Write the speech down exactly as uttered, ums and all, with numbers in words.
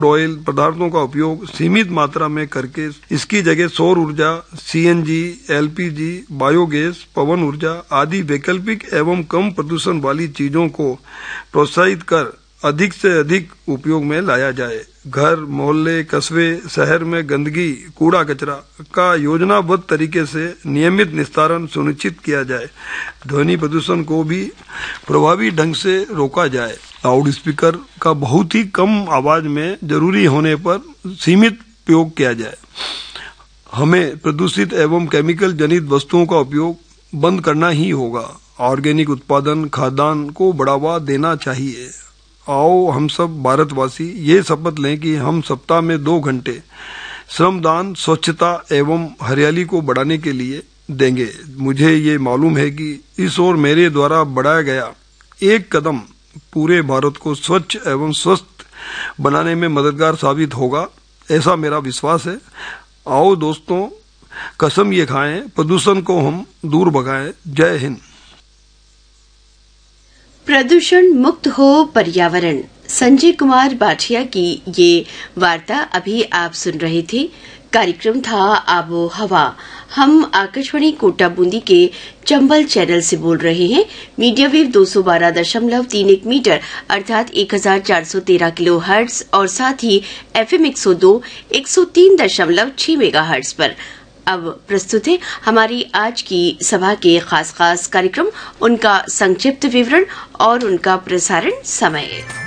Oil पदार्थों का उपयोग सीमित मात्रा में करके इसकी जगह सौर ऊर्जा, सीएनजी, एलपीजी, बायोगैस, पवन ऊर्जा आदि वैकल्पिक एवं कम प्रदूषण वाली चीजों को प्रोत्साहित कर अधिक से अधिक उपयोग में लाया जाए। घर, मोहल्ले, कस्बे, शहर में गंदगी, कूड़ा कचरा का योजनाबद्ध तरीके से नियमित निस्तारण सुनिश्चित किया जाए। ध्वनि प्रदूषण को भी प्रभावी ढंग से रोका जाए। लाउड स्पीकर का बहुत ही कम आवाज में जरूरी होने पर सीमित उपयोग किया जाए। हमें प्रदूषित एवं केमिकल जनित वस्तुओं का उपयोग बंद करना ही होगा। ऑर्गेनिक उत्पादन, खाद्यान्न को बढ़ावा देना चाहिए। आओ हम सब भारतवासी ये शपथ लें कि हम सप्ताह में दो घंटे श्रमदान, स्वच्छता एवं हरियाली को बढ़ाने के लिए देंगे। मुझे ये मालूम है कि इस ओर मेरे द्वारा बढ़ाया गया एक कदम पूरे भारत को स्वच्छ एवं स्वस्थ बनाने में मददगार साबित होगा, ऐसा मेरा विश्वास है। आओ दोस्तों, कसम ये खाएं, प्रदूषण को हम दूर भगाएं। जय हिंद। प्रदूषण मुक्त हो पर्यावरण, संजय कुमार बाठिया की ये वार्ता अभी आप सुन रहे थे। कार्यक्रम था आबो हवा। हम आकाशवाणी कोटा बूंदी के चंबल चैनल से बोल रहे हैं। मीडिया वेव दो सौ बारह दशमलव तीन एक मीटर अर्थात एक हजार चार सौ तेरह किलो हर्ट्ज और साथ ही एफएम एक सौ दो, एक सौ तीन दशमलव छह मेगा हर्ट्ज पर। अब प्रस्तुत है हमारी आज की सभा के खास खास कार्यक्रम, उनका संक्षिप्त विवरण और उनका प्रसारण समय।